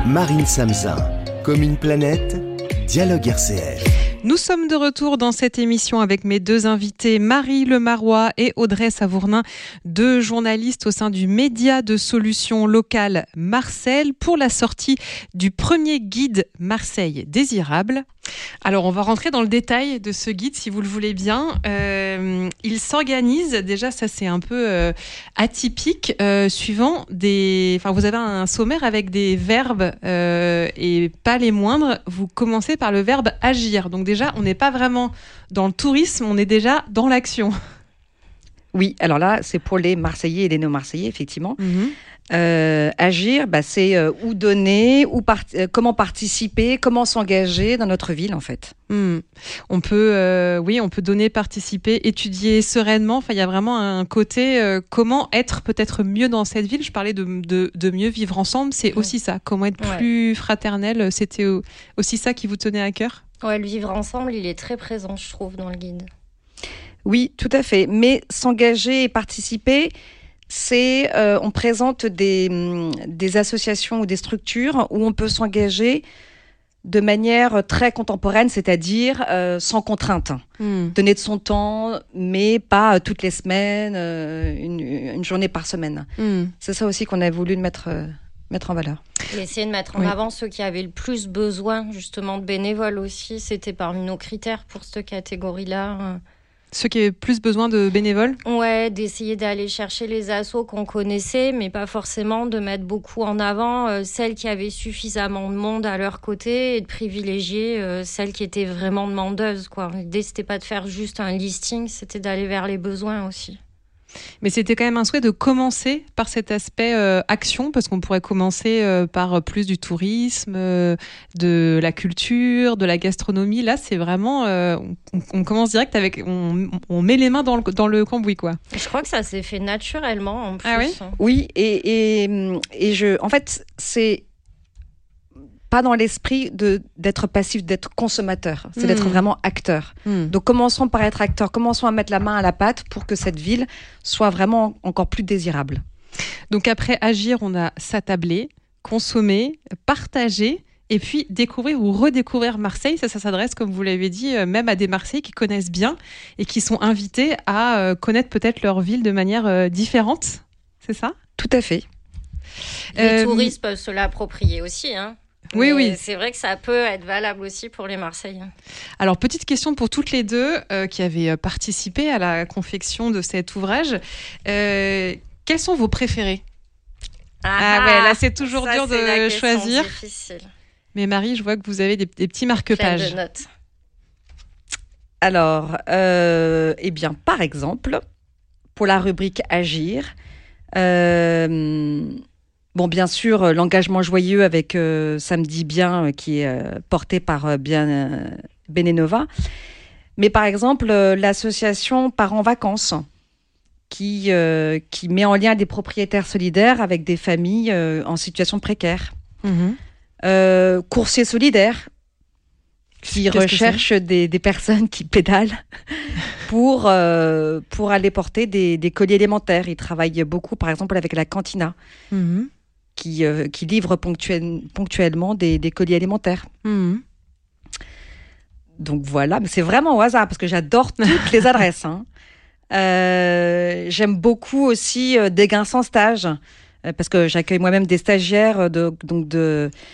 Marine Samzin, comme une planète, Dialogue RCF. Nous sommes de retour dans cette émission avec mes deux invités, Marie Lemarois et Audrey Savournin, deux journalistes au sein du média de solutions locales Marcel pour la sortie du premier guide Marseille désirable. Alors, on va rentrer dans le détail de ce guide, si vous le voulez bien. Il s'organise, déjà, ça c'est un peu atypique, suivant des... Enfin, vous avez un sommaire avec des verbes et pas les moindres. Vous commencez par le verbe agir. Donc déjà, on n'est pas vraiment dans le tourisme, on est déjà dans l'action. Oui, alors là, c'est pour les Marseillais et les non-Marseillais, effectivement. Agir, c'est où donner, comment participer, comment s'engager dans notre ville, en fait. On peut donner, participer, étudier sereinement. Enfin, il y a vraiment un côté comment être peut-être mieux dans cette ville. Je parlais de mieux vivre ensemble. C'est aussi ça. Comment être plus fraternel. C'était aussi ça qui vous tenait à cœur. Ouais, le vivre ensemble, il est très présent, je trouve, dans le guide. Oui, tout à fait. Mais s'engager et participer, c'est on présente des associations ou des structures où on peut s'engager de manière très contemporaine, c'est-à-dire sans contrainte. Donner de son temps, mais pas toutes les semaines, une journée par semaine. C'est ça aussi qu'on a voulu mettre en valeur. Et essayer de mettre en avant ceux qui avaient le plus besoin justement de bénévoles aussi. C'était parmi nos critères pour cette catégorie-là. Ceux qui avaient plus besoin de bénévoles ? Ouais, d'essayer d'aller chercher les assos qu'on connaissait, mais pas forcément de mettre beaucoup en avant celles qui avaient suffisamment de monde à leur côté et de privilégier celles qui étaient vraiment demandeuses, quoi. L'idée, c'était pas de faire juste un listing, c'était d'aller vers les besoins aussi. Mais c'était quand même un souhait de commencer par cet aspect action, parce qu'on pourrait commencer par plus du tourisme, de la culture, de la gastronomie. Là, c'est vraiment... on commence direct avec... On met les mains dans le cambouis, quoi. Je crois que ça s'est fait naturellement, en plus. Ah oui ? Oui, en fait, c'est pas dans l'esprit d'être passif, d'être consommateur. C'est d'être vraiment acteur. Donc, commençons par être acteur. Commençons à mettre la main à la pâte pour que cette ville soit vraiment encore plus désirable. Donc, après agir, on a s'attabler, consommer, partager et puis découvrir ou redécouvrir Marseille. Ça s'adresse, comme vous l'avez dit, même à des Marseillais qui connaissent bien et qui sont invités à connaître peut-être leur ville de manière différente. C'est ça ? Tout à fait. Les touristes peuvent se l'approprier aussi, hein. Oui. C'est vrai que ça peut être valable aussi pour les Marseillais. Alors, petite question pour toutes les deux qui avaient participé à la confection de cet ouvrage. Quels sont vos préférés ? Là, c'est toujours dur de choisir. Difficile. Mais Marie, je vois que vous avez des petits marque-pages. Plein de notes. Alors, par exemple, pour la rubrique Agir, bien sûr, l'engagement joyeux avec Samedi Bien, qui est porté par Benenova. Mais par exemple, l'association Part en Vacances, qui met en lien des propriétaires solidaires avec des familles en situation précaire. Coursier solidaire, qui recherche des personnes qui pédalent pour aller porter des colis alimentaires. Ils travaillent beaucoup, par exemple, avec la Cantina. Qui livre ponctuellement des colis alimentaires. Donc voilà, mais c'est vraiment au hasard, parce que j'adore toutes les adresses. J'aime beaucoup aussi des gains sans stage, parce que j'accueille moi-même des stagiaires